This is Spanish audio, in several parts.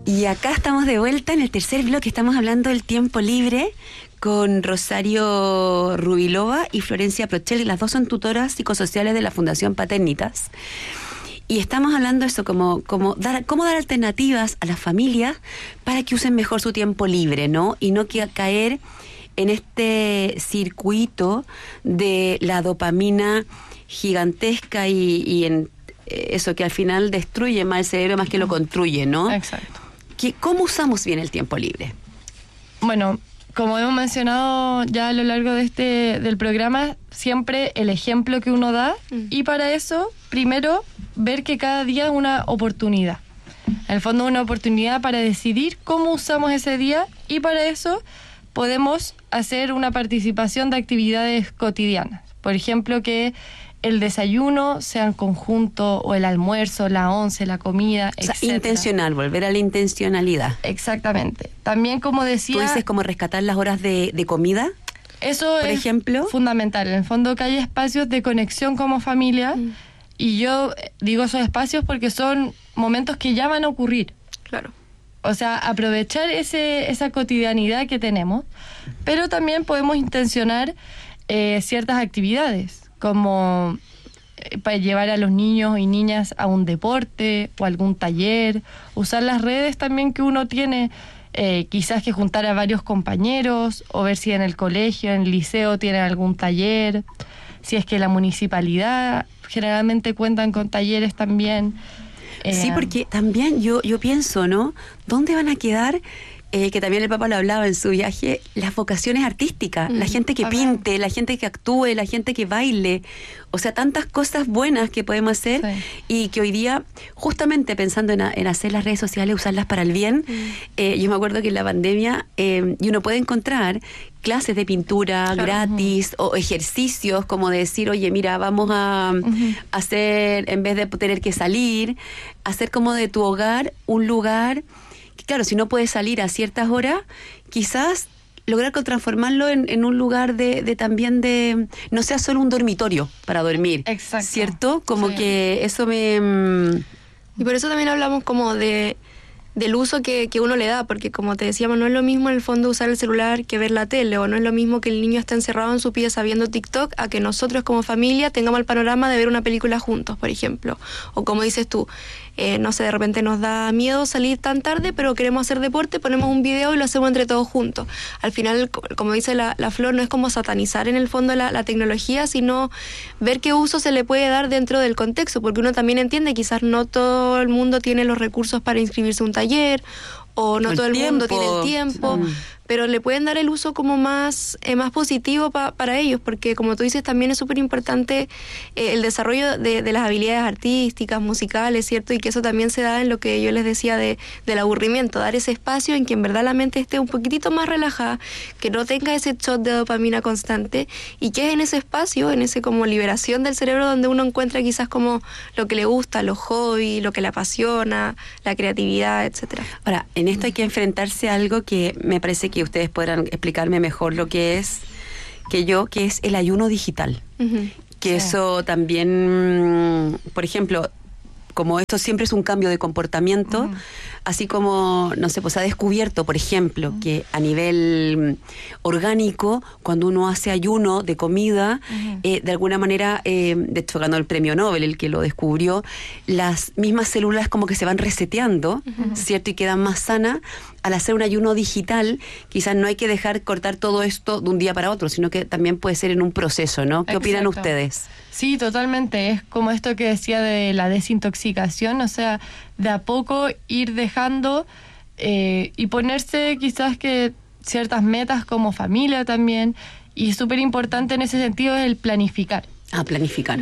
Y acá estamos de vuelta en el tercer bloque, estamos hablando del tiempo libre con Rosario Rubilova y Florencia Prochelli. Las dos son tutoras psicosociales de la Fundación Paternitas. Y estamos hablando de eso, cómo dar alternativas a las familias para que usen mejor su tiempo libre, ¿no? Y no caer en este circuito de la dopamina gigantesca y en eso que al final destruye más el cerebro más que lo construye, ¿no? Exacto. ¿Cómo usamos bien el tiempo libre? Bueno, como hemos mencionado ya a lo largo del programa, siempre el ejemplo que uno da, y para eso, primero, ver que cada día es una oportunidad. En el fondo, una oportunidad para decidir cómo usamos ese día, y para eso podemos hacer una participación de actividades cotidianas. Por ejemplo, que el desayuno sea en conjunto, o el almuerzo, la once, la comida, o sea, etcétera. Intencional, volver a la intencionalidad. Exactamente. También, como decía... ¿Tú dices como rescatar las horas de comida? Eso por es ejemplo fundamental. En el fondo, que haya espacios de conexión como familia, y yo digo esos espacios porque son momentos que ya van a ocurrir. Claro. O sea, aprovechar esa cotidianidad que tenemos, pero también podemos intencionar ciertas actividades, como para llevar a los niños y niñas a un deporte o algún taller, usar las redes también que uno tiene, quizás que juntar a varios compañeros, o ver si en el colegio, en el liceo tienen algún taller, si es que la municipalidad generalmente cuentan con talleres también. Sí, porque también yo pienso, ¿no? ¿Dónde van a quedar? Que también el Papa lo hablaba en su viaje, las vocaciones artísticas, la gente que pinte, la gente que actúe, la gente que baile, o sea, tantas cosas buenas que podemos hacer, y que hoy día, justamente pensando en hacer las redes sociales, usarlas para el bien, yo me acuerdo que en la pandemia, y uno puede encontrar clases de pintura gratis, o ejercicios como de decir, oye, mira, vamos a hacer, en vez de tener que salir, hacer como de tu hogar un lugar. Claro, si no puedes salir a ciertas horas, quizás lograr transformarlo en un lugar de también de, no sea solo un dormitorio para dormir. Exacto. ¿Cierto? Como que eso me... Y por eso también hablamos como del uso que uno le da, porque como te decíamos, no es lo mismo en el fondo usar el celular que ver la tele, o no es lo mismo que el niño esté encerrado en su pieza viendo TikTok, a que nosotros como familia tengamos el panorama de ver una película juntos, por ejemplo. O como dices tú, no sé, de repente nos da miedo salir tan tarde, pero queremos hacer deporte, ponemos un video y lo hacemos entre todos juntos. Al final, como dice la Flor, no es como satanizar en el fondo la tecnología, sino ver qué uso se le puede dar dentro del contexto, porque uno también entiende, quizás no todo el mundo tiene los recursos para inscribirse a un taller, o no todo el mundo tiene el tiempo, pero le pueden dar el uso como más positivo para ellos, porque como tú dices, también es súper importante el desarrollo de las habilidades artísticas, musicales, ¿cierto? Y que eso también se da en lo que yo les decía del aburrimiento, dar ese espacio en que en verdad la mente esté un poquitito más relajada, que no tenga ese shot de dopamina constante, y que es en ese espacio, en ese como liberación del cerebro, donde uno encuentra quizás como lo que le gusta, los hobbies, lo que le apasiona, la creatividad, etcétera. Ahora, en esto hay que enfrentarse a algo que me parece que ustedes podrán explicarme mejor lo que es que es el ayuno digital. Que eso también, por ejemplo, como esto siempre es un cambio de comportamiento, así como, no sé, pues se ha descubierto, por ejemplo, que a nivel orgánico, cuando uno hace ayuno de comida, de alguna manera, de hecho ganó el premio Nobel, el que lo descubrió, las mismas células como que se van reseteando, ¿cierto? Y quedan más sanas. Al hacer un ayuno digital, quizás no hay que dejar cortar todo esto de un día para otro, sino que también puede ser en un proceso, ¿no? ¿Qué opinan ustedes? Sí, totalmente. Es como esto que decía de la desintoxicación, o sea, de a poco ir dejando y ponerse quizás que ciertas metas como familia también, y súper importante en ese sentido es el planificar. Planificar.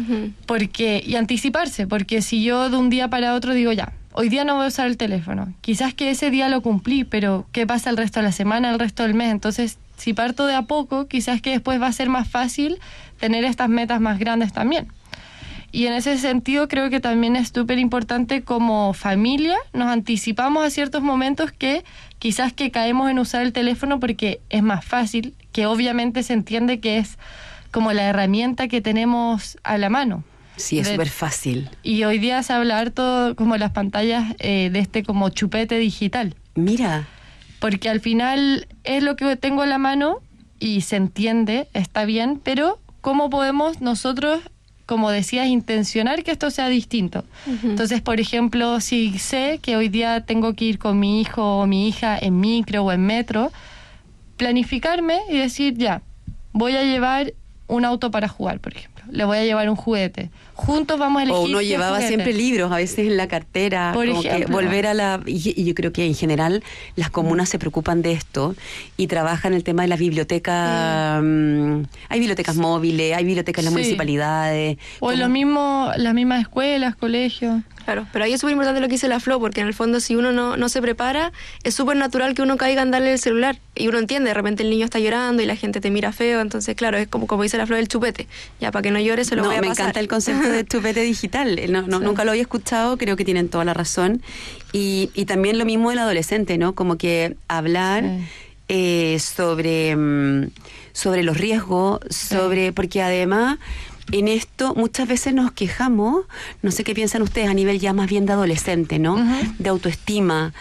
Y anticiparse, porque si yo de un día para otro digo ya, hoy día no voy a usar el teléfono, quizás que ese día lo cumplí, pero ¿qué pasa el resto de la semana, el resto del mes? Entonces, si parto de a poco, quizás que después va a ser más fácil tener estas metas más grandes también. Y en ese sentido creo que también es súper importante como familia, nos anticipamos a ciertos momentos que quizás que caemos en usar el teléfono porque es más fácil, que obviamente se entiende que es como la herramienta que tenemos a la mano. Sí, es súper fácil. Y hoy día se habla harto como las pantallas de este como chupete digital. Mira. Porque al final es lo que tengo en la mano y se entiende, está bien, pero ¿cómo podemos nosotros, como decías, intencionar que esto sea distinto? Entonces, por ejemplo, si sé que hoy día tengo que ir con mi hijo o mi hija en micro o en metro, planificarme y decir, ya, voy a llevar un auto para jugar, por ejemplo. Le voy a llevar un juguete. Juntos vamos a elegir. O uno qué llevaba juguete. siempre libros, a veces en la cartera. Por como ejemplo. que volver a la... Y yo creo que en general las comunas se preocupan de esto y trabajan el tema de las bibliotecas. Hay bibliotecas móviles, hay bibliotecas en las Sí. municipalidades. O en lo mismo, las mismas escuelas, colegios. Claro, pero ahí es súper importante lo que dice la Flo, porque en el fondo si uno no se prepara, es súper natural que uno caiga en darle el celular. Y uno entiende, de repente el niño está llorando y la gente te mira feo, entonces claro, es como dice la Flo del chupete. Ya, para que no llore se lo voy a Me pasar. encanta el concepto de chupete digital. Nunca lo había escuchado, creo que tienen toda la razón. Y también lo mismo del adolescente, ¿no? Como que hablar sobre los riesgos, porque además... En esto muchas veces nos quejamos, no sé qué piensan ustedes a nivel ya más bien de adolescente, ¿no? De autoestima,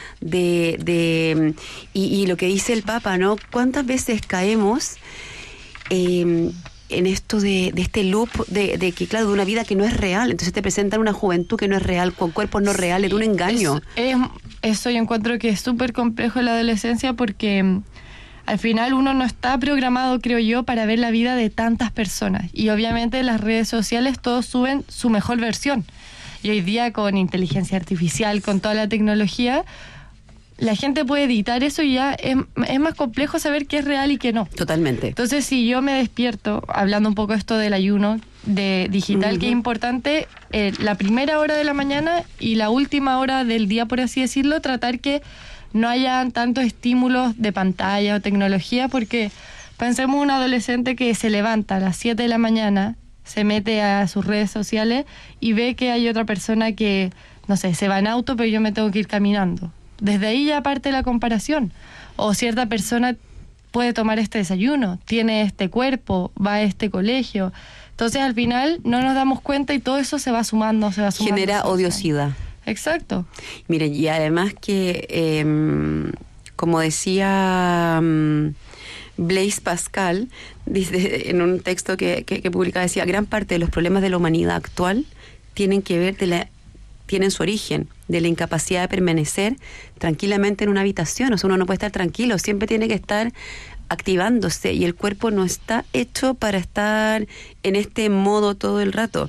y lo que dice el Papa, ¿no? ¿Cuántas veces caemos en esto de este loop de que, claro, de una vida que no es real? Entonces te presentan una juventud que no es real, con cuerpos no reales, de un engaño. Eso yo encuentro que es súper complejo en la adolescencia porque... Al final uno no está programado, creo yo, para ver la vida de tantas personas. Y obviamente en las redes sociales todos suben su mejor versión. Y hoy día con inteligencia artificial, con toda la tecnología, la gente puede editar eso y ya es más complejo saber qué es real y qué no. Totalmente. Entonces, si yo me despierto, hablando un poco esto del ayuno de digital, que es importante, la primera hora de la mañana y la última hora del día, por así decirlo, tratar que no hayan tantos estímulos de pantalla o tecnología, porque pensemos un adolescente que se levanta a las 7 de la mañana, se mete a sus redes sociales y ve que hay otra persona que, no sé, se va en auto, pero yo me tengo que ir caminando. Desde ahí ya parte la comparación. O cierta persona puede tomar este desayuno, tiene este cuerpo, va a este colegio. Entonces al final no nos damos cuenta y todo eso se va sumando. Genera odiosidad. Exacto. Miren, y además que, como decía Blaise Pascal, dice, en un texto que publica, decía, gran parte de los problemas de la humanidad actual tienen su origen de la incapacidad de permanecer tranquilamente en una habitación. O sea, uno no puede estar tranquilo, siempre tiene que estar activándose y el cuerpo no está hecho para estar en este modo todo el rato.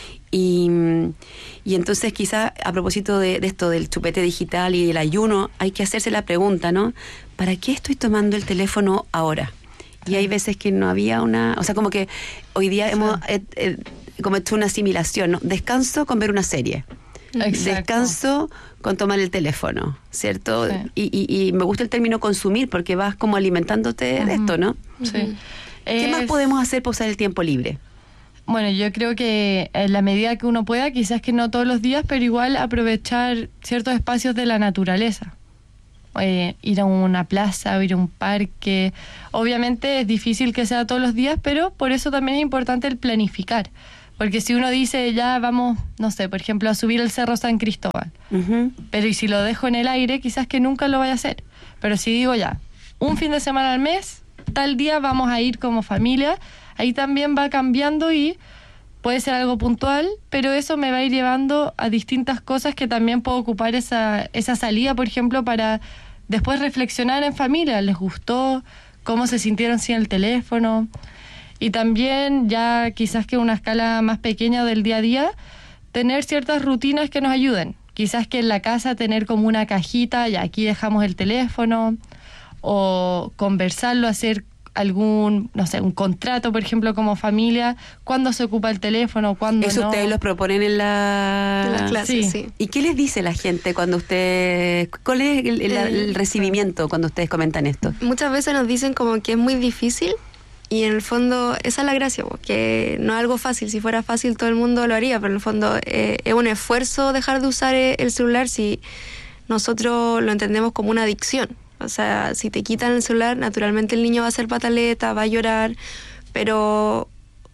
Y entonces quizá a propósito de esto del chupete digital y el ayuno, hay que hacerse la pregunta, ¿no? ¿Para qué estoy tomando el teléfono ahora? Y hay veces que no había o sea, como que hoy día hemos como hecho una asimilación, ¿no? Descanso con ver una serie. Exacto. Descanso con tomar el teléfono, ¿cierto? Sí. Y me gusta el término consumir porque vas como alimentándote de esto, ¿no? Sí. ¿Qué más podemos hacer para usar el tiempo libre? Bueno, yo creo que en la medida que uno pueda, quizás que no todos los días, pero igual aprovechar ciertos espacios de la naturaleza. Ir a una plaza o ir a un parque. Obviamente es difícil que sea todos los días, pero por eso también es importante el planificar. Porque si uno dice, ya vamos, no sé, por ejemplo, a subir el Cerro San Cristóbal, pero y si lo dejo en el aire, quizás que nunca lo vaya a hacer. Pero si digo ya, un fin de semana al mes, tal día vamos a ir como familia, ahí también va cambiando y puede ser algo puntual, pero eso me va a ir llevando a distintas cosas que también puedo ocupar esa salida, por ejemplo, para después reflexionar en familia. ¿Les gustó? ¿Cómo se sintieron sin el teléfono? Y también, ya quizás que una escala más pequeña del día a día, tener ciertas rutinas que nos ayuden. Quizás que en la casa tener como una cajita, y aquí dejamos el teléfono, o conversarlo, hacer algún, no sé, un contrato, por ejemplo, como familia, cuándo se ocupa el teléfono, cuándo Eso no. ustedes los proponen en las clases, sí. ¿Y qué les dice la gente cuando cuál es el recibimiento cuando ustedes comentan esto? Muchas veces nos dicen como que es muy difícil y en el fondo esa es la gracia, que no es algo fácil. Si fuera fácil todo el mundo lo haría, pero en el fondo es un esfuerzo dejar de usar el celular si nosotros lo entendemos como una adicción. O sea, si te quitan el celular, naturalmente el niño va a hacer pataleta, va a llorar, pero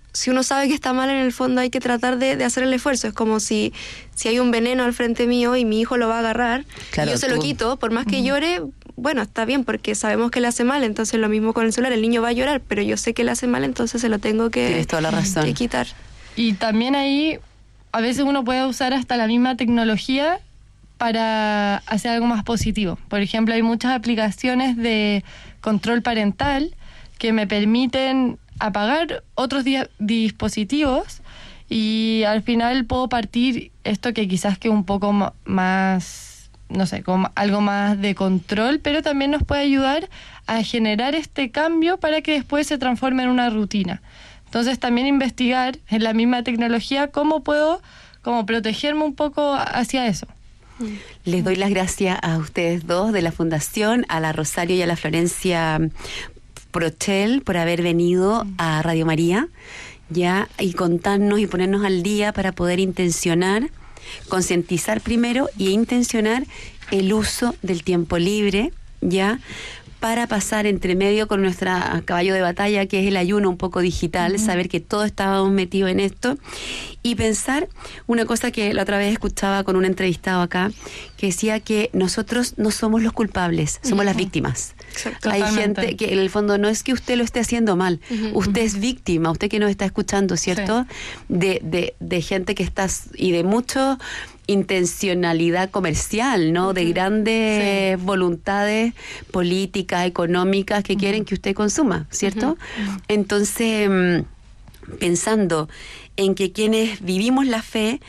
si uno sabe que está mal, en el fondo hay que tratar de hacer el esfuerzo. Es como si hay un veneno al frente mío y mi hijo lo va a agarrar, claro, y yo se lo quito, por más que llore, bueno, está bien, porque sabemos que le hace mal. Entonces lo mismo con el celular, el niño va a llorar, pero yo sé que le hace mal, entonces se lo tengo que, tienes toda la razón, que quitar. Y también ahí a veces uno puede usar hasta la misma tecnología para hacer algo más positivo. Por ejemplo, hay muchas aplicaciones de control parental que me permiten apagar otros dispositivos, y al final puedo partir esto que quizás que un poco más, no sé, como algo más de control, pero también nos puede ayudar a generar este cambio para que después se transforme en una rutina. Entonces también investigar en la misma tecnología cómo puedo como protegerme un poco hacia eso. Les doy las gracias a ustedes dos de la Fundación, a la Rosario y a la Florencia Prochel, por haber venido a Radio María, ya, y contarnos y ponernos al día para poder intencionar, concientizar primero y intencionar el uso del tiempo libre, ya, para pasar entre medio con nuestra caballo de batalla, que es el ayuno un poco digital, saber que todos estábamos metidos en esto, y pensar una cosa que la otra vez escuchaba con un entrevistado acá, que decía que nosotros no somos los culpables, somos las víctimas. Exacto. Hay gente que en el fondo no es que usted lo esté haciendo mal, usted es víctima, usted que nos está escuchando, ¿cierto? Sí. De gente que está, y de mucho intencionalidad comercial, ¿no? De grandes voluntades políticas, económicas que quieren que usted consuma, ¿cierto? Entonces, pensando en que quienes vivimos la fe,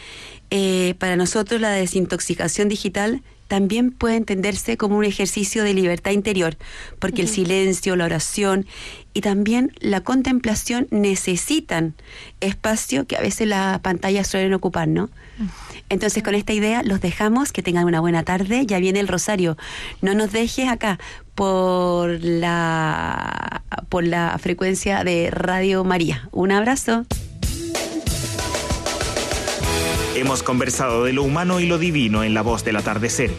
para nosotros la desintoxicación digital también puede entenderse como un ejercicio de libertad interior, porque el silencio, la oración y también la contemplación necesitan espacio que a veces las pantallas suelen ocupar, ¿no? Entonces, con esta idea los dejamos, que tengan una buena tarde. Ya viene el rosario. No nos dejes acá por la frecuencia de Radio María. Un abrazo. Hemos conversado de lo humano y lo divino en La Voz del Atardecer.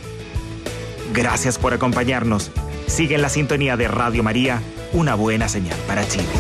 Gracias por acompañarnos. Sigue en la sintonía de Radio María, una buena señal para Chile.